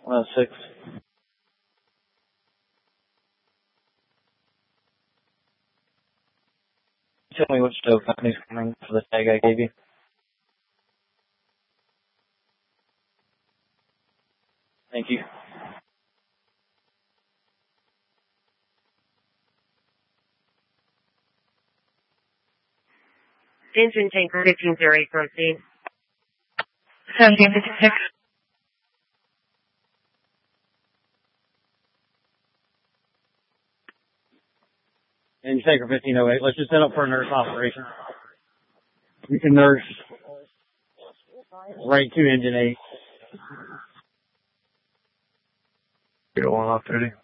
106. Tell me which tow company's coming for the tag I gave you. Thank you. Engine tanker 1508, proceed. 1756. Engine tanker 1508. Let's just set up for a nurse operation. You can nurse right to engine 8. Go on off duty.